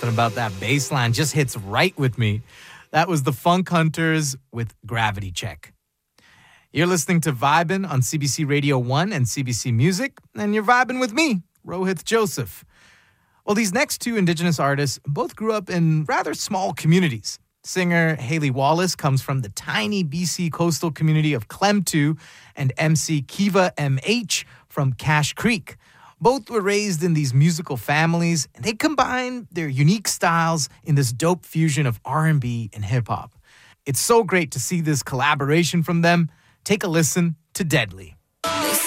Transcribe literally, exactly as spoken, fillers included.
Something about that bass line just hits right with me. That was the Funk Hunters with Gravity Check. You're listening to Vibin' on C B C Radio one and C B C Music, and you're vibing with me, Rohith Joseph. Well, these next two Indigenous artists both grew up in rather small communities. Singer Haley Wallace comes from the tiny B C coastal community of Klemtu, and M C Kiva M H from Cache Creek. Both were raised in these musical families, and they combine their unique styles in this dope fusion of R and B and hip-hop. It's so great to see this collaboration from them. Take a listen to Deadly.